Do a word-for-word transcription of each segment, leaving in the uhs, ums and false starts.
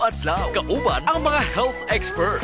Adlaw, kauban ang mga health experts.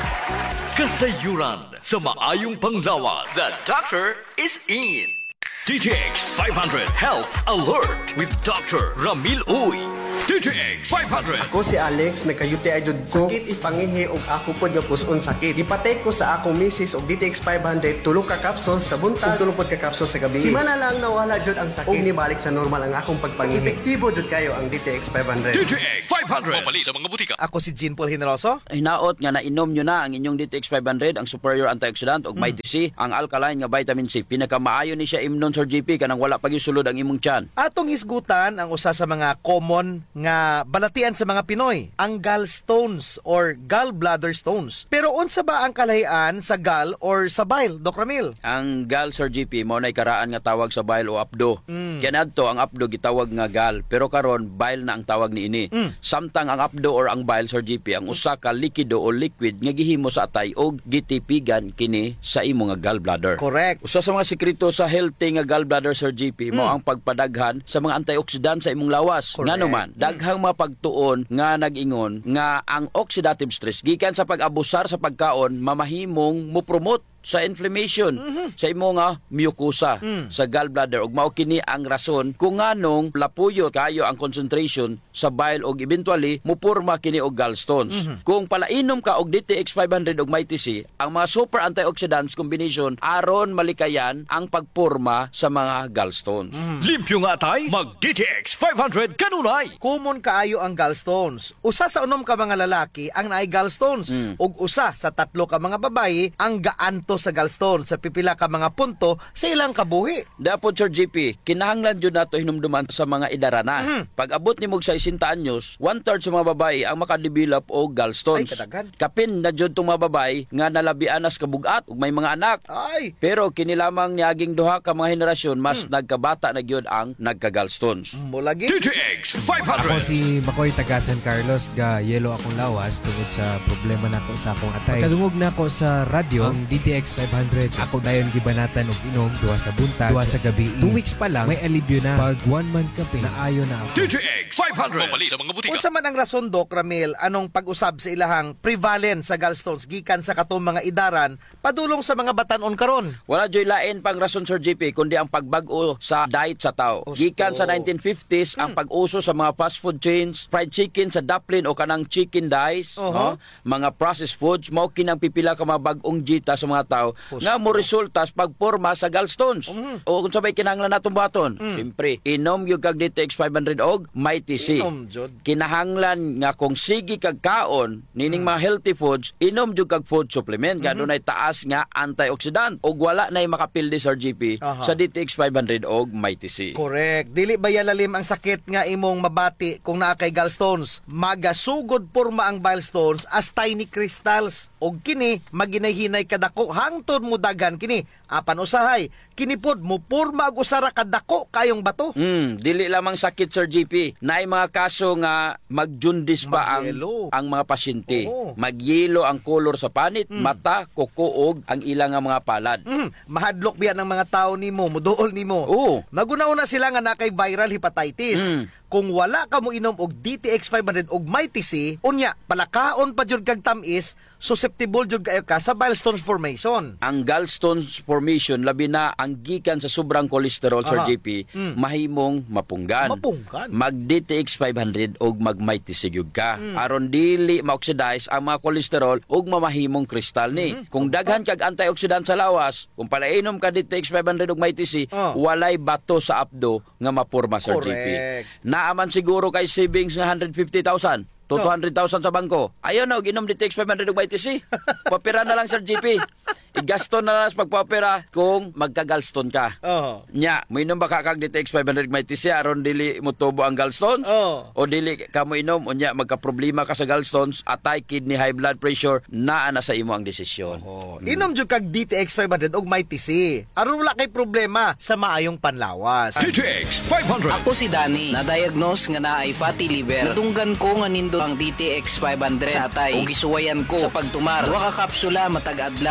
Kasayuran sa maayong panglawas. The doctor is in. D T X five hundred Health Alert with Doctor Ramil Uy. D T X five hundred. Ako si Alex, nagka-U T I jud ko. Sakit ipangihi og ako pod nga puson sakit. Ipatay ko sa akong misis og D T X five hundred tulo ka capsules sa buntag ug tulo pod ka capsules sa gabi. Simana lang nawala jud ang sakit. Og nibalik sa normal ang akong pagpangihi. Epektibo jud kayo ang D T X five hundred. D T X five hundred. Mapali sa mga butika. Ako si Jean Paul Generoso. Hinaot nga nainom nyo na ang inyong D T X five hundred, ang superior antioxidant ug may C, ang alkaline nga vitamin C. Pinakamaayo ni siya imnon Sir G P kanang wala pagisulod ang imong tiyan. Atong hisgutan ang usa sa mga common nga balatian sa mga Pinoy, ang gallstones or gallbladder stones. Pero unsa ba ang kalahian sa gall or sa bile, Doc Ramil? Ang gall Sir G P mao nay karaan nga tawag sa bile o abdo. Mm. Kanadto ang abdo gitawag nga gall, pero karon bile na ang tawag niini. Mm. Samtang ang abdo or ang bile Sir G P ang usa ka likido o liquid nga gihimo sa atay og gitipigan kini sa imo nga gallbladder. Correct. Usa sa mga sekreto sa healthy nga gallbladder Sir G P mo Mm. ang pagpadaghan sa mga antioxidant sa imong lawas. Correct. Ngano man, daghang mga pagtuon nga nag-ingon nga ang oxidative stress gikan sa pag-abusar sa pagkaon mamahimong mo promote sa inflammation mm-hmm. sa imo nga mucosa mm. sa gallbladder ug mao kini ang rason kung nganong lapuyo kayo ang concentration sa bile ug eventually mupurma kini og gallstones. Mm-hmm. Kung palainom ka og D T X five hundred ug may T C, ang mga super antioxidants combination aron malikayan ang pagpurma sa mga gallstones. Mm. Limpyo nga tay, mag D T X five hundred kanunay. Common kaayo ang gallstones. Usa sa unom ka mga lalaki ang naay gallstones Mm. ug usa sa tatlo ka mga babayi ang gaanto sa gallstones sa pipila ka mga punto sa ilang kabuhi. Dapat Sir G P, kinahanglan jud nato hinumduman sa mga idarana. Mhm. Pag abot ni mog sixty anyos, one-third sa mga babae ang makadevelop og gallstones. Ay, kadaghan. Kapin na jud tong mga babae nga nalabian nas kabugat ug may mga anak. Ay, Pero kini lamang niaging duha ka mga henerasyon mas nagkabata na gyud ang nagka-gallstones. mo lagi. D T X five hundred. Ako si Makoy taga San Carlos, ga yelo akong lawas tungod sa problema nako sa akong atay. Pagkadungog nako sa radyo ang D T X five hundred. Ako dayon gibanatan og inom duha sa buntag, duha sa gabi. Two weeks pa lang may alibyo na. Pag one month ka pin, naayo na ako. D T X five hundred. Mapali sa mga butika. Unsa man ang rason, Doc Ramil, anong pag-usab sa ilahang prevalent sa gallstones gikan sa katong mga idaran padulong sa mga batan-on karon? Wala joy lain pang rason Sir G P kundi ang pagbag-o sa diet sa tao. Gusto. Gikan sa nineteen fifties ang pag-uso sa mga fast food chains, fried chicken sa Dublin o kanang chicken dice, Uh-huh. no? Mga processed foods mao kinang pipila ka mga bag-ong jita sa mga tao Gusto. nga mo resulta sa pagporma sa gallstones. O kung sabay kinahanglan natong baton, siyempre inom yung kag D T X five hundred og may T C. Inom, jud. Kinahanglan nga kung sige kag kaon nining mga healthy foods, inom jud kag food supplement nga dunay taas nga antioxidant ug wala nay makapildi Sir G P Aha. sa D T X five hundred og may T C. Correct. Dili ba yalalim ang sakit nga imong mabati kung naa kay gallstones? Magasugod porma ang gallstones as tiny crystals. Og kini maginahinay kadako hangtod mo dagan kini. Apan usahay, kini pod mo porma og usara kadako kayong bato. Hmm, dili lamang sakit Sir G P. Naay mga kaso nga magjundis pa ang Magyelo. ang mga pasyente. Oo. Magyelo ang kolor sa panit, mata, kuko ug ang ilang nga mga palad. Mm, mahadlok biya ng mga tao nimo, muduol nimo. Oo. Magunauna sila nga na kay viral hepatitis. Mm. Kung wala ka mo inom og D T X five hundred og may T C, unya palakaon pa jud kag tamis, susceptible jud kayo ka sa gallstones formation. Ang gallstones formation labi na ang gikan sa sobrang kolesterol Sir Aha. G P Mm. mahimong mapunggan. Mapunggan. Mag D T X five hundred og mag may T C gyud ka. Mm. Aron dili ma-oxidize ang mga kolesterol ug mamahimong kristal ni. Mm-hmm. Kung daghan kag antioxidant sa lawas, kung palainom ka D T X five hundred og may T C, Oh. walay bato sa abdo nga mapurma Sir G P. Correct. Naaman siguro kay savings nga one hundred fifty thousand. To No. two hundred thousand sa bangko. Ayaw na, ginom D T X five hundred og may T C. Papira na lang Sir G P. Igasto na lang sa pagpapira kung magka-gallstone ka. Oh. Nya, mo inom ba ka kag D T X five hundred may T C aron dili mo tubo ang gallstones? Oh. O dili ka mo inom unya magka-problema ka sa gallstones, atay kidney, high blood pressure, naa na sa imo ang desisyon. Oh. Inom jud kag D T X five hundred og may T C. Aron wala kay problema sa maayong panlawas. D T X five hundred. Ako si Danny, na-diagnose nga na ay fatty liver. Natunggan ko nga nindo ang D T X five hundred sa atay. O gisuwayan ko sa pagtumar. Duha ka kapsula matag adlaw. Sa sulod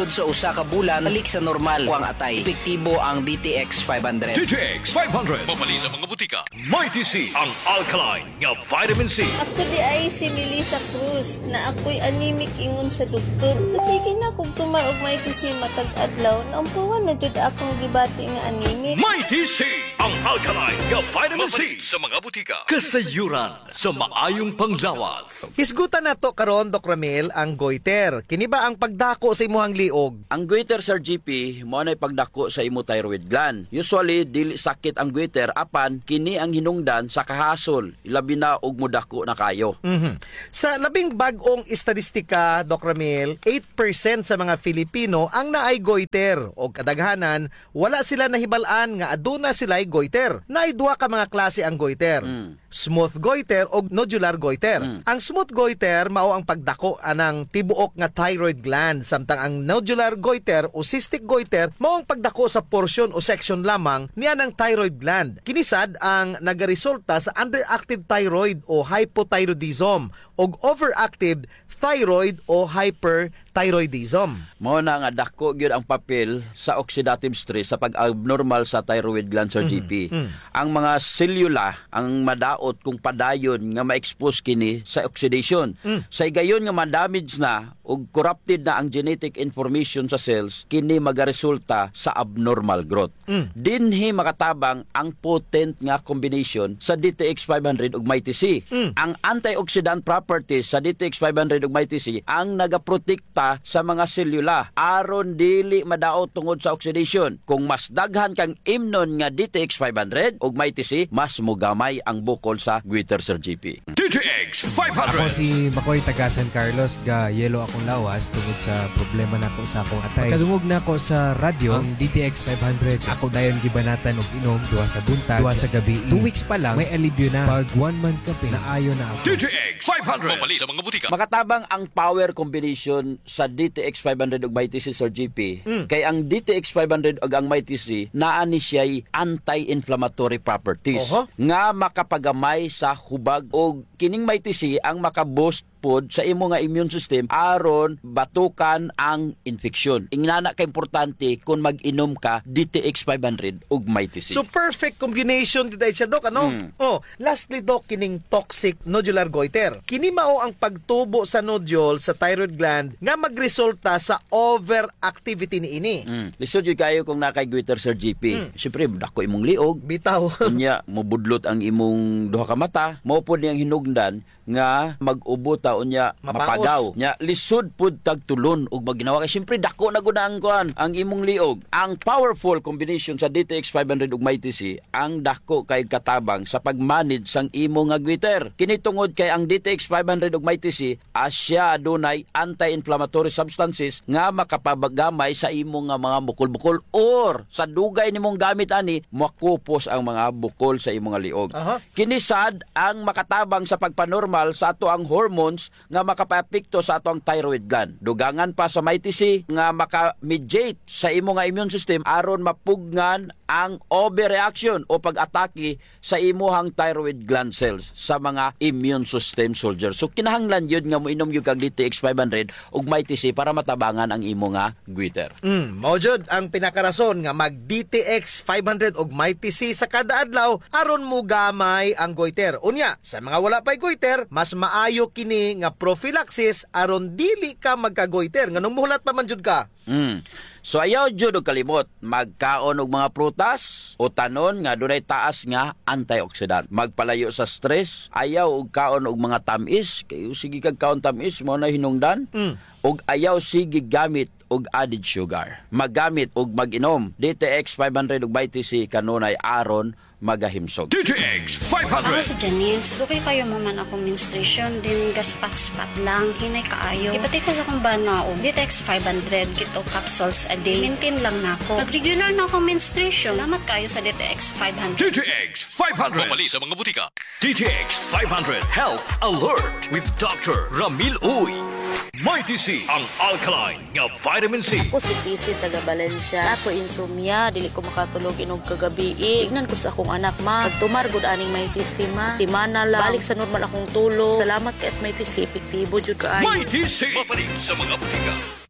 tungod sa usa ka bulan balik sa normal kuang atay. Epektibo ang D T X five hundred. D T X five hundred. Mabali sa mga butika. Mighty C, ang alkaline nga vitamin C. Ako di ay si Melissa Cruz na ako'y anemic ingon sa doktor. Sa sige na kung tumarog may tisi matag adlaw, naumpuhan na jud akong gibati nga anemic. Mighty C, ang alkaline nga vitamin C sa mga butika. Kasayuran sa maayong panglawas. Hisgutan nato karon Doc Ramil ang goiter. Kini ba ang pagdako sa imuhang liog? Ang goiter, Sir G P, mo na pagdako sa imo thyroid gland. Usually dili sakit ang goiter apan kini ang hinungdan sa kahasol, ilabi na og mudako na kayo. Mhm. Sa labing bag-ong estadistika, Doc Ramil, eight percent sa mga Filipino ang naay goiter o kadaghanan wala sila nahibal-an nga aduna sila'y goiter. Naay duha ka mga klase ang goiter. Mm. Smooth goiter o nodular goiter. Mm. Ang smooth goiter mao ang pagdako anang tibuok nga thyroid gland, samtang ang nodular goiter o cystic goiter mao ang pagdako sa porsyon o section lamang niya ng thyroid gland. Kinisad ang nagaresulta sa underactive thyroid o hypothyroidism o overactive thyroid o hyperthyroidism. Mao na nga dako gyud ang papel sa oxidative stress sa pag-abnormal sa thyroid gland, Sir G P. Mm-hmm. Ang mga selula ang madaot kung padayon nga ma-expose kini sa oxidation. Mm. Sa gayon nga ma-damage na ug corrupted na ang genetic information sa cells, kini magaresulta sa abnormal growth. Mm. Dinhi makatabang ang potent nga combination sa D T X five hundred ug Mighty C. Mm. Ang antioxidant properties sa D T X five hundred ug Mighty C ang nagaprotekta sa mga selula aron dili madaot tungod sa oxidation. Kung mas daghan kang imnon nga D T X five hundred ug Mighty C, mas mugamay ang bukol sa goiter, Sir G P. D T X five Ako hundred. si Makoy taga San Carlos, ga yelo akong lawas tungod sa problema nako sa akong atay. Pagkadungog nako sa radyo, ang D T X five hundred, ako dayon gibanatan og inom duha sa buntag, duha sa gabi. Two weeks pa lang may alibyo na. Pag one month kape, naayo na ako. D T X five hundred. Mabali sa mga butika. Makatabang ang power combination sa D T X five hundred ug Mighty C, Sir G P. Mm. Kay ang D T X five hundred ug ang Mighty C naa ni siya'y anti-inflammatory properties Oho. nga makapagamay sa hubag og kining Mighty C ang makaboost pod sa imo nga immune system aron batukan ang infeksyon. Ingana ka importante kung mag-inom ka D T X five hundred ug Mighty C. So perfect combination today siya, Doc, ano? Mm. Oh, lastly, Doc, kining toxic nodular goiter. Kini mao ang pagtubo sa nodule sa thyroid gland nga magresulta sa overactivity ni ini. Mm. Lisod yun kayo kung nakay goiter, Sir G P. Mm. Siyempre, dako imong liog. Bitaw. Unya, mubudlot ang imong duha ka mata. Mao pod niyang hinugdan nga mag-ubo ta unya Mapaos. mapagaw. Nya lisod pud tagtulon ug maginawa kay siyempre dako na gud ang kuan ang imong liog. Ang powerful combination sa D T X five hundred ug Mighty C ang dako kay katabang sa pagmanage sang imo nga goiter. Kini tungod kay ang D T X five hundred ug Mighty C asya adunay anti-inflammatory substances nga makapabagamay sa imo nga mga bukol-bukol or sa dugay nimong gamit ani makupos ang mga bukol sa imo nga liog. Aha. Kini sad ang makatabang sa pagpanormal sa ato ang hormones nga makapaapekto sa ato ang thyroid gland. Dugangan pa sa Mighty C nga maka-mediate sa imo nga immune system aron mapugnan ang overreaction o pag-atake sa imuhang thyroid gland cells sa mga immune system soldiers. So kinahanglan yun nga mo inom yung kag D T X five hundred ug Mighty C para matabangan ang imo nga goiter. Mm, mao jud ang pinakarason nga mag D T X five hundred og Mighty C sa kada adlaw aron mo gamay ang goiter. Unya, sa mga wala pay goiter, mas maayo kini nga prophylaxis aron dili ka magka-goiter nganong muhulat pa man jud ka. Mm. So ayaw jud og kalimot magkaon og mga prutas o tanon nga dunay taas nga antioxidant. Magpalayo sa stress, ayaw og kaon og mga tamis, kay sige kag kaon tamis mo na hinungdan. Mm. Og ayaw sige gamit og added sugar. Maggamit og mag-inom D T X five hundred ug Mighty C kanunay aron magahimsog. D T X five Ako hundred. si Janice. Okay kayo maman akong menstruation. Din gaspat-spat lang. Hinay kaayo. Ipati ko sa akong banao. D T X five hundred. Kito capsules a day. Maintain lang na ako. Pag-regular na akong menstruation. Salamat kayo sa D T X five hundred. D T X five hundred. Mabali sa mga butika. D T X five hundred Health Alert with Doctor Ramil Uy. Mighty C, ang alkaline nga vitamin C. Ako si P C taga Valencia. Ako insomnia, dili ko makatulog inog kagabi. Ignan ko sa akong anak, ma. Pagtumar gud aning Mighty C, ma. Simana lang. Balik sa normal akong tulog. Salamat kay Mighty C, epektibo jud kaayo. Mighty C. Mabalik sa mga butika.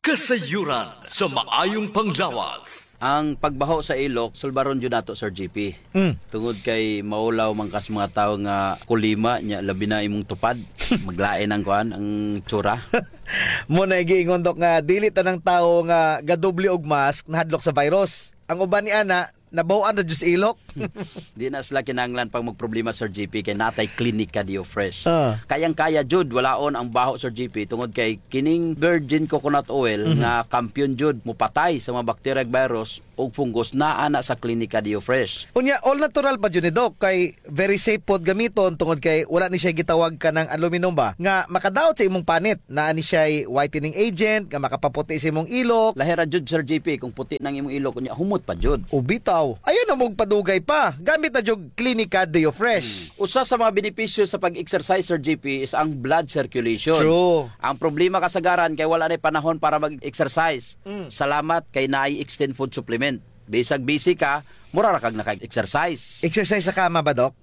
Kasayuran sa maayong panglawas. Ang pagbaho sa ilok, sulbaron jud nato Sir G P. Mm. Tungod kay maulaw man kas mga tawo nga kulima nya labi na imong tupad. Maglain ang kuan ang tsura. Mo na giingon dok nga dili tanang tawo nga gadoble og mask nahadlok sa virus. Ang uban ni ana nabawan na jud sa ilok. Di na sila kinanglan pag magproblema Sir G P kay natay klinika diyo fresh. Ah. Kayang-kaya jud walaon ang baho Sir G P tungod kay kining virgin coconut oil Mhm. nga kampiyon jud mupatay sa mga bacteria ug virus ug fungus naa na sa klinika diyo fresh. Unya all natural pa jud ni dok kay very safe pod gamiton tungod kay wala ni siya gitawag ka ng aluminum ba nga makadaot sa imong panit naa ni siya whitening agent nga makapaputi sa imong ilok. Lahira jud Sir G P kung puti nang imong ilok unya humot pa jud. Ubitaw. Ayun na mong padugay pa. Gamit na jog Clinica Deo Fresh. Usa sa mga benepisyo sa pag-exercise Sir G P is ang blood circulation. True. Ang problema kasagaran kay wala na panahon para mag-exercise. Mm. Salamat kay naay extend food supplement. Bisag busy ka, mura ra kag naka-exercise. Exercise sa kama ba, Dok?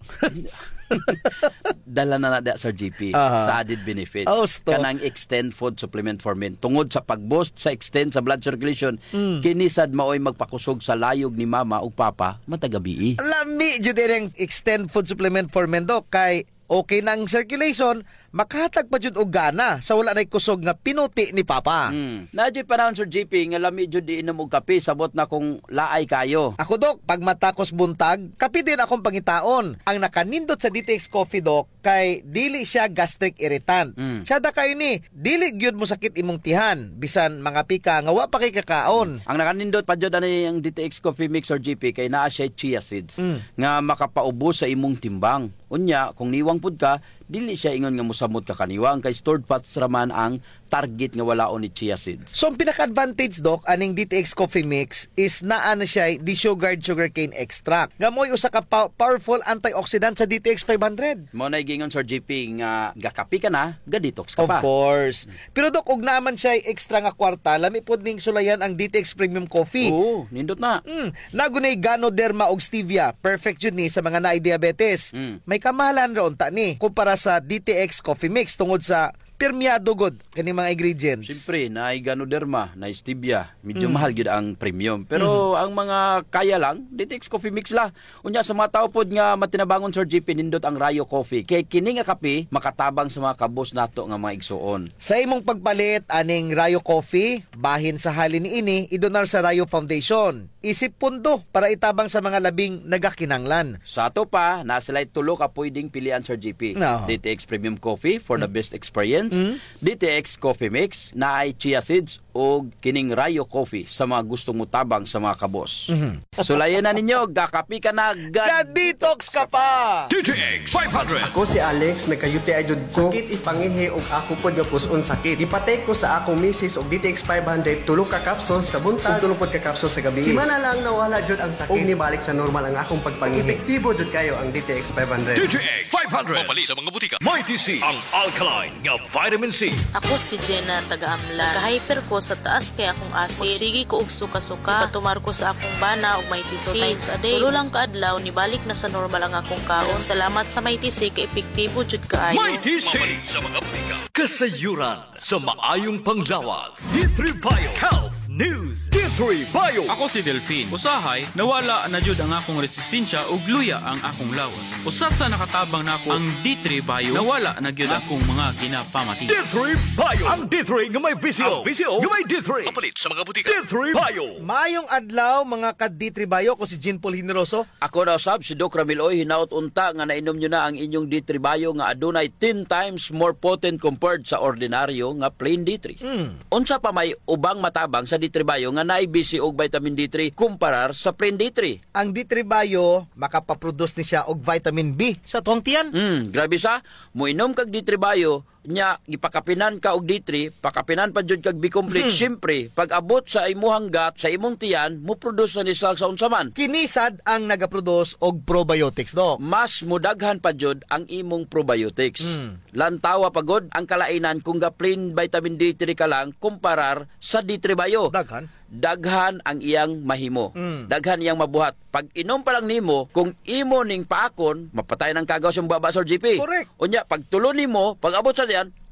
Dala na na da Sir G P Aha. sa added benefits. Oh, stop. Kanang extend food supplement for men. Tungod sa pag-boost sa extend sa blood circulation, Mm. kinisad maoy magpakusog sa layog ni mama ug papa matagabi. Lami jud ang extend food supplement for men, Dok. Kay okay na ang circulation, makahatag pa jud og gana sa wala nay kusog nga pinuti ni Papa. Hmm. Nadyo panahon Sir G P nga lami jud di inom og kape sabot na kung laay kayo. Ako, Dok, pag matakos buntag, kapi din akong pangitaon. Ang nakanindot sa D T X Coffee, Dok, kay dili siya gastric irritant. Mm. Siya da kayo ni, dili gyud mo sakit imong tihan, bisan mga pika nga wa pa kay kakaon. Ang nakanindot pa jud ani ang D T X Coffee Mix Sir G P kay naa siya chia seeds Mm. nga makapaubos sa imong timbang. Unya, kung niwang pud ka, dili siya ingon nga mosamot ka kaniwang kay stored fats raman ang target nga walaon ni chia seeds. So, ang pinaka-advantage, Dok, aning D T X Coffee Mix is naa na siya desugared sugarcane extract. Nga mo'y usa ka pa- powerful antioxidant sa D T X five hundred. Mo na gingon Sir G P nga gakapi ka na, ga-detox ka Of pa. course. Pero, Dok, ug naman siya extra nga kwarta, lami pod ning sulayan ang D T X Premium Coffee. Oo, nindot na. Mm, nagunay Ganoderma og stevia. Perfect yun ni sa mga naay diabetes. Mm. May kamahalan ron ta ni kumpara sa D T X Coffee Mix tungod sa permeado god kani mga ingredients. Siyempre, na Ganoderma, na stevia, medyo Mm. mahal gyud ang premium. Pero ang mga kaya lang, D T X Coffee Mix la. Unya sa mga tao pod nga matinabangon Sir G P nindot ang Rayo Coffee. Kay kini nga kape makatabang sa mga kabos nato nga mga igsuon. Sa imong pagpalit aning Rayo Coffee, bahin sa halin ni ini idonar sa Rayo Foundation. Isip pundo para itabang sa mga labing nagakinanglan. Sa ato pa, nasilay tulo ka pwedeng pilian Sir G P. No. D T X Premium Coffee for the best experience. Mm. D T X Coffee Mix na ay chia seeds o kining Rayo Coffee sa mga gustong mutabang sa mga kabos. Mhm. Sulayan na ninyo, gakapi ka na, gad Ga-detox ka pa! D T X five hundred. Ako si Alex, nagka-U T I jud ko. Sakit ipangihi og ako pod nga puson sakit. Ipatay ko sa akong misis og D T X five hundred tulo ka capsules sa buntag ug tulo pod ka capsules sa gabi. Si mana lang nawala jud ang sakit. Og nibalik sa normal ang akong pagpangihi. Epektibo jud kayo ang D T X five hundred. D T X five hundred. Mapalit sa mga butika. Mighty C, ang alkaline nga vitamin C. Ako si Jenna, taga-amlan. Naka-hyper ko sa taas kay akong acid. Magsigi ko og suka-suka. Patumar ko sa akong bana og Mighty C. Two times a day. Tulo lang kaadlaw, nibalik na sa normal ang akong kaon. Salamat sa Mighty C, kay epektibo jud kaayo. Mighty C, mapalit sa mga butika. Kasayuran sa maayong panglawas. D three Bio Health News. D three Bio. Ako si Delphine. Usahay, nawala na jud ang akong resistensya ug luya ang akong lawas. Usa sa nakatabang nako ang D three Bio, nawala na gyud akong mga ginapamati. D three Bio. Ang D three nga may visio. Ang visio nga may D three. Mapalit sa mga butika. D three Bio. Mayong adlaw mga ka-D three Bio ko si Jean Paul Generoso. Ako na usab si Doc Ramil Oy, hinaut unta nga nainom nyo na ang inyong D three Bio nga adunay ten times more potent compared sa ordinaryo nga plain D three. Mm. Unsa pa may ubang matabang sa D three Bio nga naay B C og vitamin D three kumparar sa plain D three. Ang D three Bio makapaproduce ni siya og vitamin B sa tuwang tiyan. Hmm, grabe sa, muinom kag D three Bio, nya gipakapinan ka og D three, pakapinan pa jud kag B-complex. Hmm. Siyempre, pag abot sa imong gat, sa imong tiyan, mo produce na ni sa sa unsa man. Kinisad ang nagaproduce og probiotics, Dok. Mas mudaghan pa jud ang imong probiotics. Mm. Lantawa pagod ang kalainan kung ga plain vitamin D three ka lang kumparar sa D three Bio. Daghan. Daghan ang iyang mahimo. Mm. Daghan iyang mabuhat. Pag inom pa lang nimo, kung imo ning paakon, mapatay ng kagaw sa baba Sir G P. Correct. Unya, pag tulo nimo, pag abot sa diyan,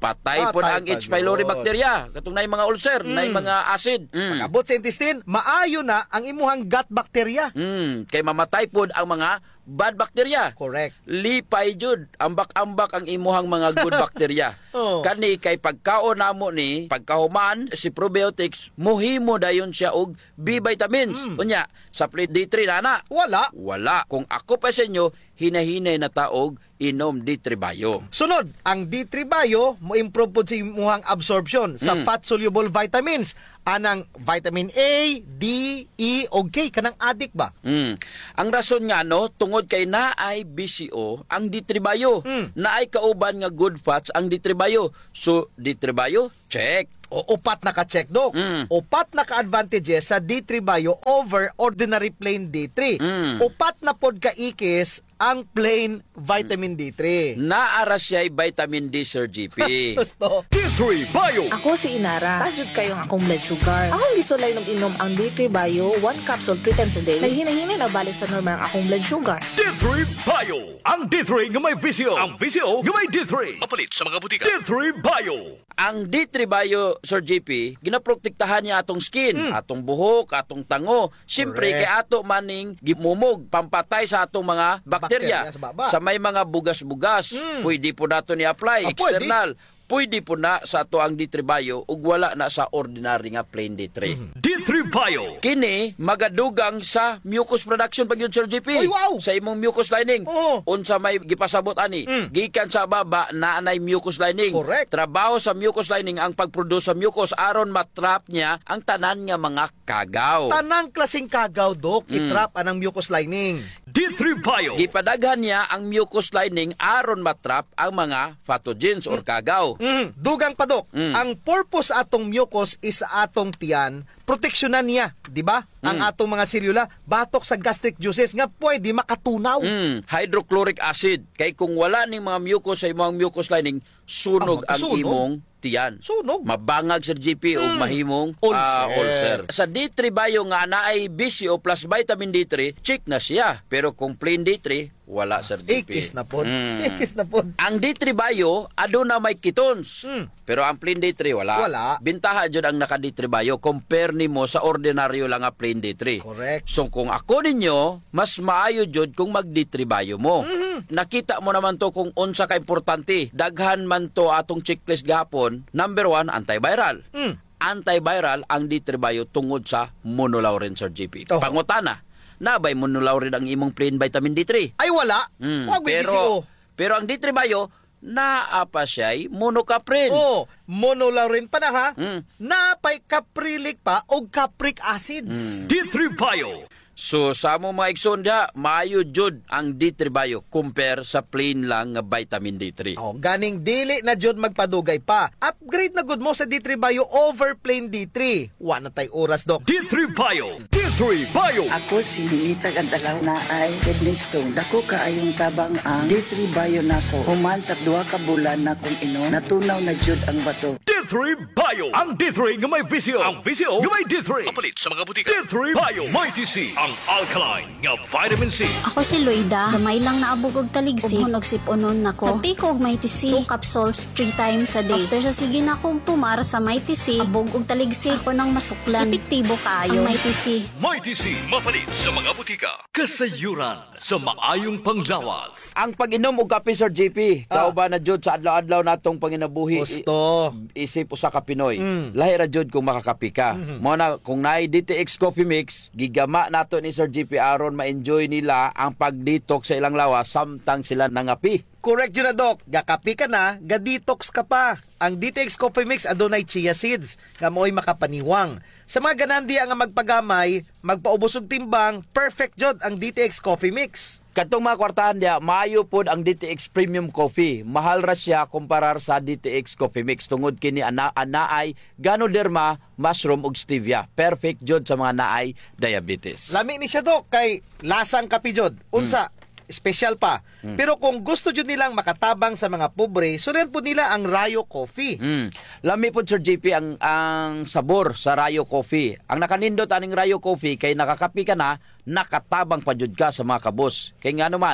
patay Ah, po ang type H. pa pylori yun. bacteria. Katong na mga ulcer, na mga acid. Mm. Pag-abot sa intestine, maayo na ang imuhang gut bacteria. Mm. Kay mamatay po ang mga bad bacteria. Correct. Lipay jud, ambak-ambak ang imuhang mga good bacteria. Oh. Kani kay pagkaon namo ni, pagkahuman si probiotics, muhimo dayon siya og B vitamins. Mm. Unya, sa D three nana, Wala. wala. Kung ako pa sa inyo, hinahinay na taog inom D three Bio. Sunod, ang D three Bio mo improve po sa imuhang absorption sa Mm. fat-soluble vitamins. Anang vitamin A, D, E, o K. Kanang adik ba? Mm. Ang rason nga no, tungod kay naay B C O ang D three Bio. Mm. Naay kauban nga good fats ang D three Bio. So D three Bio, check. O upat na ka-check, Dok. Mm. Upat na ka-advantages sa D three Bio over ordinary plain D three. Mm. Upat na pod ka-ikis ang plain vitamin D three. Naara siya'y vitamin D, Sir G P. Gusto. D three Bio. Ako si Inara. Tajud kayong akong blood sugar. Akong gisulay ng inom ang D three Bio, one capsule three times a day. Naghinay-hinay na balik sa normal ang akong blood sugar. D three Bio. Ang D three nga may V C O. Ang V C O nga may D three. Mapalit sa mga butika. D three Bio. Ang D three Bio, Sir G P, ginaprotektahan niya atong skin, atong buhok, atong tango. Siyempre, Correct. kay ato maning gimumog, pampatay sa atong mga bakterya. Bakterya sa baba. Sa may mga bugas-bugas, pwede po nato ni-apply, Ah, pwede. external. Pwede po na sa ato ang D three Bio ug wala na sa ordinary nga plain D three. D three Bio. Kini magadugang sa mucus production pag yun, Sir G P. Ay, wow! Sa imong mucus lining. Oo. Unsa may gipasabot ani? Mm. Gikan sa baba na anay mucus lining. Correct. Trabaho sa mucus lining ang pagproduce sa mucus aron matrap niya ang tanan nga mga kagaw. Tanang klaseng kagaw, Dok. Mm. Itrap anang mucus lining. D three Bio. Gipadaghan niya ang mucus lining aron matrap ang mga pathogens or kagaw. Mm. Dugang pa, Dok. Mm. Ang purpose atong mucus is sa atong tiyan, proteksyonan niya, di ba? Ang Mm. atong mga selula, batok sa gastric juices nga pwede makatunaw. Mm, hydrochloric acid. Kay kung wala ning mga mucus sa imong mucus lining, sunog Ah, ang magkasunog? imong tiyan. Sunog. Mabangag, Sir G P, o mahimong Ulcer. ah, ulcer. Sa D three Bio nga na ay B C O plus vitamin D three, check na siya. Pero kung plain D three, wala, Sir G P. Ikis na pod. Mm. Ikis na pod. Ang D three Bio, aduna may ketones. Mm. Pero ang plain D three, wala. Wala. Bintaha dyan ang naka D three Bio, compare nimo sa ordinaryo lang nga plain D three. Correct. So kung ako ninyo, mas maayo jud kung mag D three Bio mo. Mm-hmm. Nakita mo naman to kung unsa ka importante. Daghan man to atong checklist gahapon. Number one, antiviral. Mm. Antiviral ang D three Bio tungod sa monolaurin, Sir G P. Oh. Pangutana, nabay monolaurin ang imong plain vitamin D three? Ay wala. Mm, Wag may B C O. pero, pero ang D three Bio, naa pa siya'y monocaprin. Oh, monolaurin pa na ha. Mm. Napay caprilic pa o capric acids. D three Bio. So sa mo mga igsoon diha, maayo jud ang D three Bio compare sa plain lang nga vitamin D three. Oh, ganing dili na jud magpadugay pa. Upgrade na gud mo sa D three Bio over plain D three. Wa na tay oras, Dok. D three Bio. D three Bio. Ako si Ninita Gandalaw na ay kidney stone. Dako kaayong tabang ang D three Bio nako. Human sa duha ka bulan na kung inom, natunaw na jud ang bato. D three Bio. Ang D three nga may V C O. Ang V C O nga may D three. Mapalit sa mga butika. D three Bio. May T C. Ang alkaline nga vitamin C. Ako si Loida, gamay lang naabog og taligsi, ug hunog siponon nako. Nagtiko og Mighty C, two capsules three times a day. After sa sige na kog tumar sa Mighty C, abog og taligsi ako nang masuklan. Epektibo kaayo ang Mighty C. May T C. Mapalit sa mga butika. Kasayuran sa maayong panglawas. Ang pag-inom og kape, Sir G P, kauban na jud sa adlaw-adlaw natong panginabuhi. Gusto. I- isip usa ka Pinoy. Mm. Lahi ra jud kung makakapi ka. Mo na kung naay D T X Coffee Mix, gigama nato ni Sir G P aron ma-enjoy nila ang pag-detox sa ilang lawas samtang sila nangapi. Correct yun na, Dok. Gakapi ka na, ga-detox ka pa. Ang D T X Coffee Mix adunay chia seeds, nga mo'y makapaniwang. Sa mga ganandi ang magpagamay, magpaubos og timbang, perfect jud ang D T X Coffee Mix. Katong mga kwartahan dia, maayo pod ang D T X Premium Coffee. Mahal ra siya kumparar sa D T X Coffee Mix tungod kini ana anaay Ganoderma, mushroom ug stevia. Perfect jud sa mga naay diabetes. Lami ni siya, Dok, kay lasang kapi jud. Unsa, special pa. Mm. Pero kung gusto jud nilang makatabang sa mga pobre, suren po nila ang Rayo Coffee. Mm. Lami po, Sir J P, ang ang sabor sa Rayo Coffee. Ang nakanindot aning Rayo Coffee kay nakakapi ka na, nakatabang pa jud ka sa mga kabos. Kay nga naman,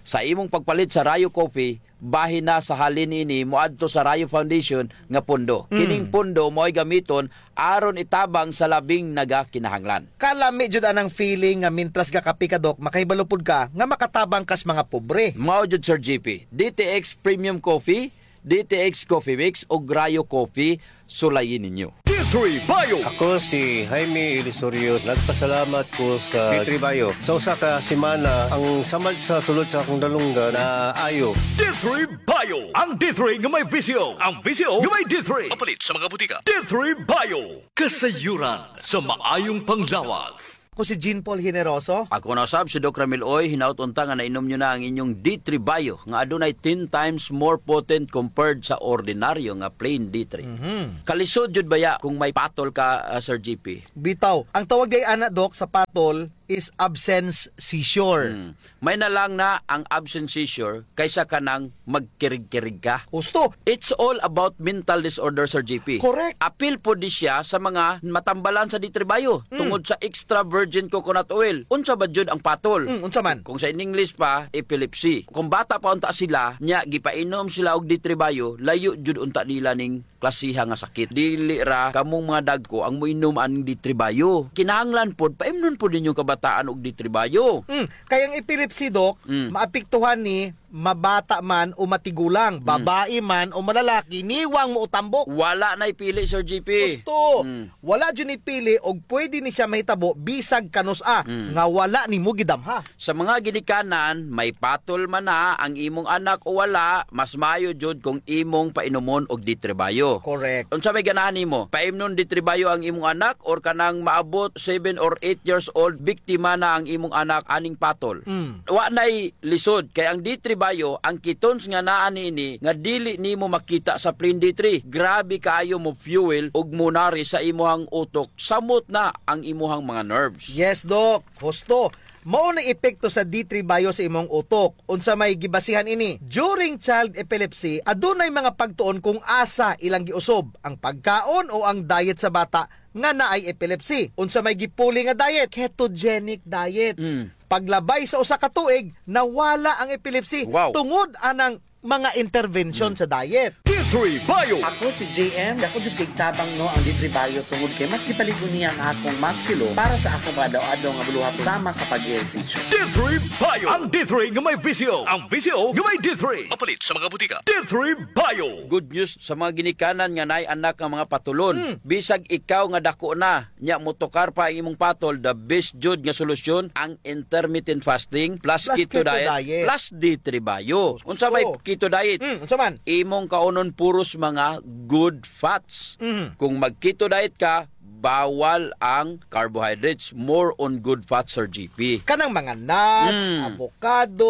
Sa imong pagpalit sa Rayo Coffee, bahin na sa halin ini moadto sa Rayo Foundation nga pondo. Mm. Kining pondo mo'y gamiton aron itabang sa labing nagakinahanglan. Kalami jud anang feeling nga mintras ka kapi ka dok, makahibalupod ka nga makatabang kas mga pobre. Mao jud Sir G P, D T X Premium Coffee, D T X Coffee Mix o Rayo Coffee, sulayin ninyo. D three Bio. Ako si Jaime Ilusorio. Nagpasalamat ko sa D three Bio. Sa usa ka semana, ang samad sa sulod sa akong dalungga na ayo. D three Bio. Ang D three nga may visio. Ang visio nga may D three. Mapalit sa mga butika. D three Bio. Kasayuran sa maayong panglawas. Ako si Jean Paul Generoso. Ako na sab si Doc Ramil Oy, hinaut unta nga nainom nyo na ang inyong D three Bio nga adunay ten times more potent compared sa ordinaryo nga plain D three. Mm-hmm. Kalisod jud baya kung may patol ka, uh, Sir G P? Bitaw, ang tawag gay ana dok sa patol is absence seizure. Hmm. May na lang na ang absence seizure kaysa kanang magkirig-kirig ka. Gusto. It's all about mental disorder, Sir G P. Correct. Apil po di siya sa mga matambalan sa D three Bio Mm. tungod sa extra virgin coconut oil. Unsa ba jud ang patol? Mm, unsa man? Kung sa in English pa, epilepsy. Kung bata pa unta sila, nya gipainom sila og D three Bio, layo jud unta nila ning klasiha nga sakit. Dili ra kamong mga dagko ang moinom ang D three Bio. Kinahanglan pod paimnon pod ninyo kabataan og D three Bio. Mm. Kayang epilepsy dok, Mm. maapektuhan ni mabata man o matigulang, babae man o malalaki, niwang mo utambok. Wala na ipili, Sir G P. Gusto. Mm. Wala dyan ipili og pwede ni siya mahitabo bisag kanusa Mm. nga wala ni mo gidamha. Sa mga ginikanan, may patol man na ang imong anak o wala, mas mayo jud kung imong painomon og D three Bio. Correct. Unsa may ganahan nimo? Paimnon D three Bio ang imong anak or kanang maabot seven or eight years old, biktima na ang imong anak aning patol. Mm. Wa nay lisod kay ang D three Bio ang kitons nga naa niini nga dili nimo makita sa plain D three. Grabe kaayo mo fuel ug munari sa imuhang utok, samot na ang imuhang mga nerves. Yes, Dok. Husto. Mao na epekto sa D three Bio sa imong utok. Unsa may gibasihan ini? During child epilepsy, adunay mga pagtuon kung asa ilang giusob, ang pagkaon o ang diet sa bata nga naay epilepsy. Unsa may gipuli nga diet? Ketogenic diet. Mm. Paglabay sa usa ka tuig, nawala ang epilepsy Wow. tungod anang mga intervention sa diet. D three Bio. Ako si J M, dako jud kay tabang no ang D three Bio tungod kay mas gipaligon niya ang akong maskilo para sa akong adlaw-adlaw nga buluhat sama sa pag-ehersisyo. D three Bio. Ang D three nga may visio. Ang visio nga may D three. Mapalit sa mga butika. D three Bio. Good news sa mga ginikanan nga naay anak nga mga patulon. Hmm. Bisag ikaw nga dako na, nya motokar pa ang imong patol, the best jud nga solusyon ang intermittent fasting plus, Plus keto, keto diet, diet. plus D three Bio. Unsa may keto diet? Mm, unsa man? Imong kaunon puros mga good fats. Mm. Kung mag-keto diet ka, bawal ang carbohydrates, more on good fats, Sir G P. Kanang mga nuts, Mm. avocado,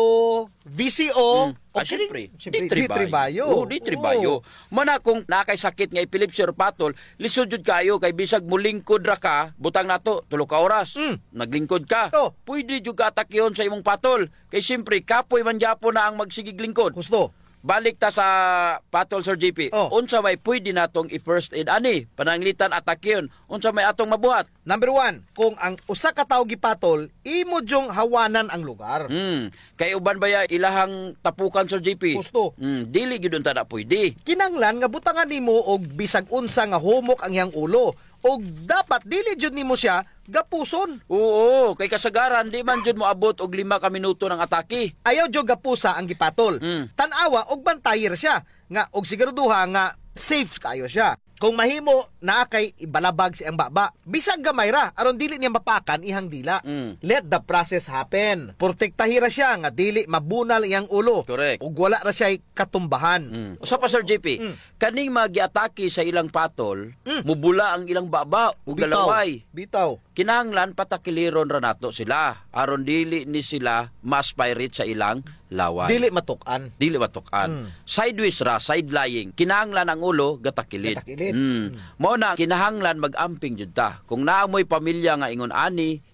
V C O, Mm. Ah, o syempre, kining- D three Bio. Oh, D three Bio. Mana kung nakay sakit nga epilepsy or patol, lisod jud kayo kay bisag mulingkod ra ka, butang nato tulo ka oras. Mm. Naglingkod ka. Oh. Pwede jud ka atakyon sa imong patol. Kay siyempre kapoy man gyapon na ang magsigig lingkod. Gusto. Balik ta sa patol, Sir G P. Oh. Unsa may pwede natong i-first aid ani? Pananglitan atakyon. Unsa may atong mabuhat? Number one, kung ang usa ka tawo gipatol, imo jong hawanan ang lugar. Hmm. Kay uban baya ilahang tapukan, Sir G P? Gusto. Hmm. Dili gyud unta na pwede. Kinanglan nga butangan nimo og bisag unsa nga humok ang iyang ulo. Og dapat dili jud nimo siya gapuson. Oo, kay kasagaran di man jud mo abot og lima ka minuto ng atake. Ayaw jud gapusa ang gipatol. Mm. Tan-awa og bantayer siya nga og siguraduha nga safe kayo siya. Kung mahimo naa kay ibalabag si ang baba, bisag gamay ra aron dili niya mapakan ihang dila. Mm. Let the process happen. Protektahira siya nga dili mabunal iyang ulo. Correct. Ug wala ra siya katumbahan. Mm. Usa pa, Sir J P, Mm. kaning magiatake sa ilang patol, Mm. mubula ang ilang baba ug galaway. Bitaw. Kinahanglan patakiliron ra nato sila aron dili ni sila mas pirate sa ilang laway. Dili matukan. Dili matukan. Mm. Sideways ra, side lying. Kinahanglan ang ulo gatakilid. Gatakilid. Mm. Mao na kinahanglan mag-amping jud ta. Kung naamoy pamilya nga ingon ani,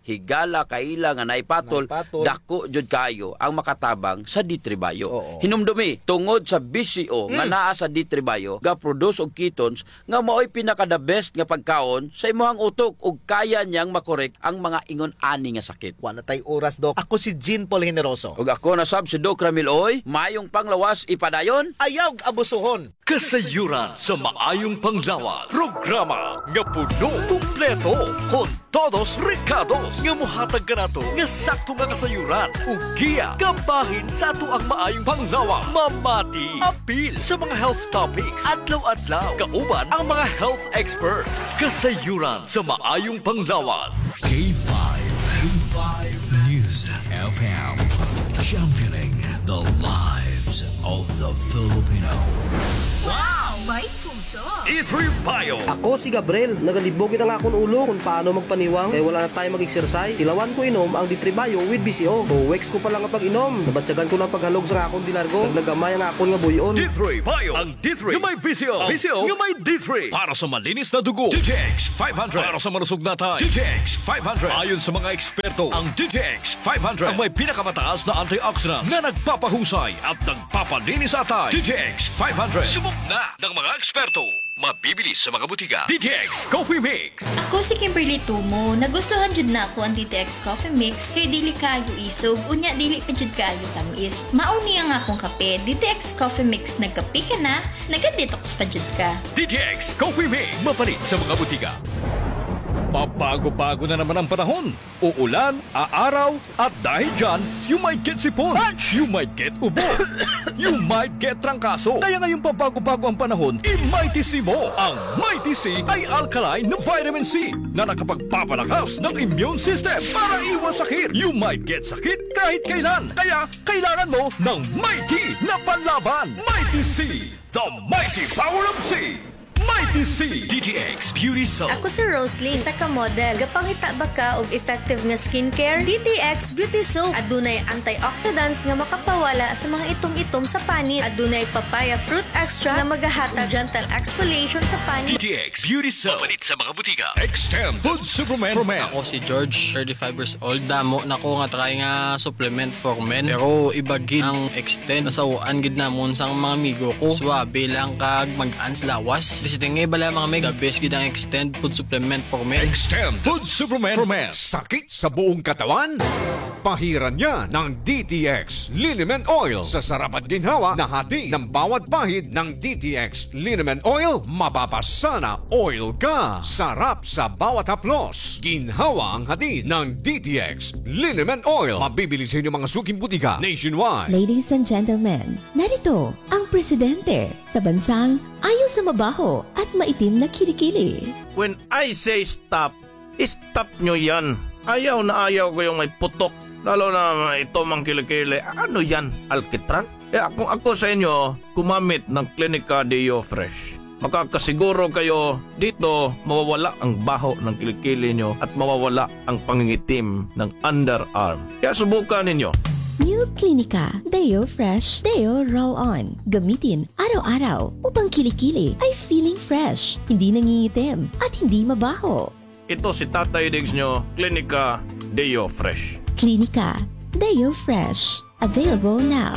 higala kaila nga naipatol, Naipatol. dako jud kayo ang makatabang sa D three Bio. Hinumdumi tungod sa B C O nga naa sa D three Bio ga produce og ketones nga maoy pinaka the best nga pagkaon sa imong utok ug kaya niyang makorek ang mga ingon ani nga sakit. Wala tay oras, Dok. Ako si Jean Paul Generoso. Ug ako na sab si Doc Ramil Oy, mayong panglawas ipadayon. Ayaw abusuhon. Kasayuran sa maayong panglawas. Programa nga puno kumpleto kon todos recados nga mohatag kanato nga sakto nga kasayuran ug giya kabahin sa ato ang maayong panglawas. Mamati apil sa mga health topics adlaw-adlaw kauban ang mga health experts. Kasayuran sa maayong panglawas. K five K five News F M, championing the lives of the Filipino. Wow! May puso! D three Bio. Ako si Gabriel, nagalibogin ang akong ulo kung paano magpaniwang kaya wala na tayo mag-exercise. Tilawan ko inom ang D three Bio with B C O. O weeks ko pa lang ang pag-inom. Nabatsagan ko ng paghalog sa akong dilargo. Nagnagamay ang akong nga buyon. D three Bio. Ang D three nga may V C O. V C O nga may D three. Para sa malinis na dugo. D J X five hundred. Para sa malusog na tayo. D J X five hundred. Ayon sa mga eksperto, ang D J X five hundred ang may pinakamataas na antioxidants na nagpapahusay at nagpapalinis sa tayo. D J X five hundred. Subok na ng mga eksperto. Mabibili sa mga butika. D J X Coffee Mix. Ako si Kimberly Tumo. Nagustuhan jud na ako ang D T X Coffee Mix kay dili kayo isog unya dili pa jud kayo tamis. Mauni ang akong kape. D T X Coffee Mix nagkape ka na, naga-detox pa jud ka. D J X Coffee Mix. Mapalit sa mga butika. Pabago-bago na naman ang panahon. Uulan, aaraw, at dahil dyan, you might get sipon, you might get ubo, you might get trangkaso. Kaya ngayong pabago-bago ang panahon, i-Mighty C mo. Ang Mighty C ay alkaline na vitamin C na nakapagpapalakas ng immune system para iwas sakit. You might get sakit kahit kailan. Kaya kailangan mo ng Mighty na panlaban. Mighty C, the mighty power of C. Mighty C. D T X Beauty Soap. Ako si Rosalie, isa ka model. Gapangita ba ka og effective nga skincare? D T X Beauty Soap. Adunay antioxidants nga makapawala sa mga itom-itom sa panit. Adunay papaya fruit extra nga magahatag gentle exfoliation sa panit. D T X Beauty Soap. Mapalit sa mga butika. Extend Food Supplement for Men. Ako si George, thirty-five years old. Damo na ko nga try nga supplement for men. Pero ibagid ang extend. Nasawaan gid namon sa mga amigo ko. Swabe lang kag mag-ans lawas. Tingay bala mga meg, the best gid ang Extend Food Supplement for Men. Extend Food Supplement for Men. Sakit sa buong katawan? Pahiran niya ng D T X Liniment Oil. Sa sarap at ginhawa na hati ng bawat pahid ng D T X Liniment Oil, mapapasana oil ka. Sarap sa bawat haplos. Ginhawa ang hati ng D T X Liniment Oil. Mabibili sa inyong mga suking butika nationwide. Ladies and gentlemen, narito ang presidente sa bansang ayaw sa mabaho at maitim na kilikili. When I say stop, stop nyo yan. Ayaw na ayaw ko yung may putok. Lalo na ito mang kilikili. Ano yan? Alkitran? Eh, kung ako sa inyo, kumamit ng Clinica Deo Fresh. Makakasiguro kayo dito mawawala ang baho ng kilikili nyo at mawawala ang pangingitim ng underarm. Kaya subukan ninyo. New Clinica Deo Fresh Deo Roll On. Gamitin araw-araw upang kilikili ay feeling fresh, hindi nangingitim at hindi mabaho. Ito si Tatay Diggs nyo, Clinica Deo Fresh. Clinica Deo Fresh. Available now.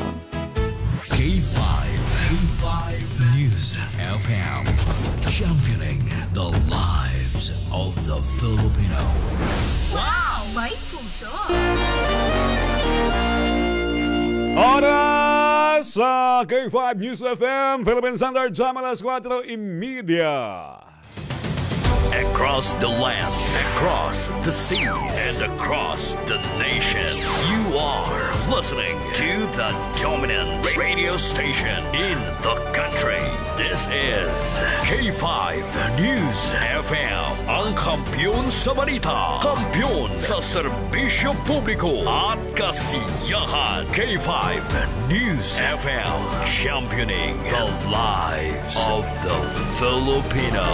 K five K five News F M, championing the lives of the Filipino. Wow! May puso! Oras sa K five News F M, Philippine Standard Time, alas kwatro y media. Across the land, across the seas, and across the nation, you are listening to the dominant radio station in the country. This is K five News F M, ang kampiyon sa balita, kampiyon sa serbisyo publiko at kasiyahan. K five News F M, championing the lives of the Filipino.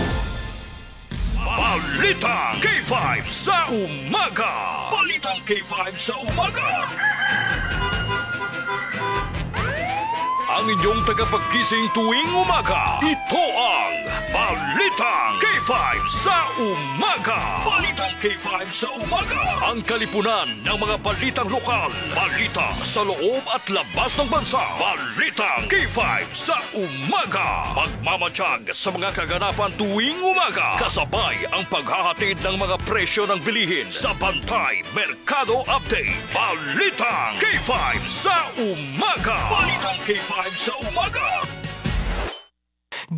Balitang K five sa umaga! Balitang K five sa umaga! Ang inyong tagapagkising tuwing umaga, ito ang Balitang K five sa umaga! Balitang K K five sa umaga. Ang kalipunan ng mga balitang lokal, balita sa loob at labas ng bansa. Balitang K five sa umaga. Magmamatsyag sa mga kaganapan tuwing umaga. Kasabay ang paghahatid ng mga presyo ng bilihin sa Bantay Merkado Update. Balitang K five sa umaga. Balitang K five sa umaga.